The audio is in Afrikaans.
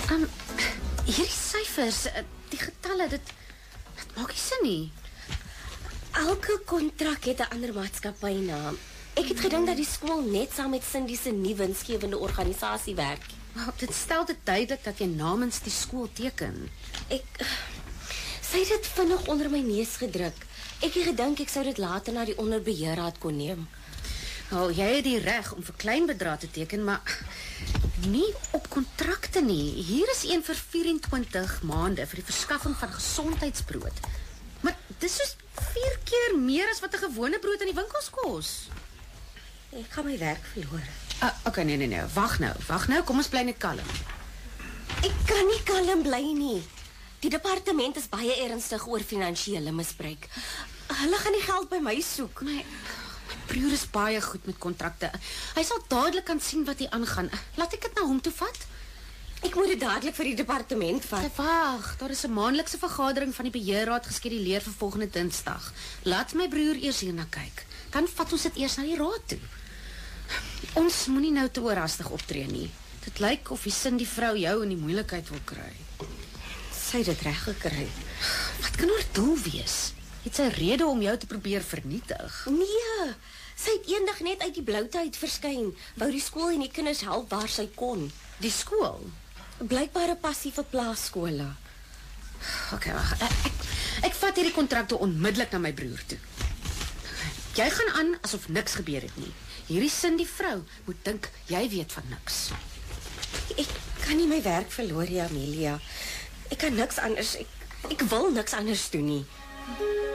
Hierdie syfers, die getalle, dit maak nie sin nie. Elke kontrak het 'n ander maatskappynaam. Ek het gedink dat die skool net saam met Cindy se nuwe winsgewende organisasie werk. Dit stel dit duidelik dat jy namens die skool teken. Sy het dit vinnig onder my neus gedruk. Ek het gedink ek sou dit later na die onderbeheerraad kon neem. Wel, jy het die reg om vir klein bedrae te teken, maar nie op kontrakte nie. Hier is een vir 24 maande vir die verskaffing van gesondheidsbrood. Maar dis soos 4 keer meer as wat 'n gewone brood in die winkels kos. Ek gaan my werk verloor. Okay, nee. Wag nou. Kom ons bly net kalm. Ek kan nie kalm bly nie. Die departement is baie ernstig oor finansiële misbruik. Hulle gaan die geld by my soek. My broer is baie goed met kontrakte. Hy sal dadelik kan sien wat hier aangaan. Laat ek dit na hom toe vat? Ek moet dit dadelik vir die departement vat. Wag, daar is 'n maandelikse vergadering van die beheerraad geskeduleer vir volgende Dinsdag. Laat my broer eers hierna kyk. Dan vat ons dit eers na die raad toe. Ons moenie nou te oorhaastig optree nie. Dit lyk of die Cindy vrou jou in die moeilikheid wil kry. Sy het dit reg gekry. Wat kan haar doel wees? Het sy rede om jou te probeer vernietig? Nee, sy het eendag net uit die bloute uit verskyn. Wou die skool en die kinders help waar sy kon. Die skool? Blykbaar 'n passie vir plaasskole. Okay, wag. Ek vat hierdie kontrakte onmiddellik na my broer toe. Jy gaan aan asof niks gebeur het nie. Hierdie Cindy vrou moet dink jy weet van niks. Ek kan nie my werk verloor, Amelia. Ek kan niks anders. Ek wil niks anders doen nie.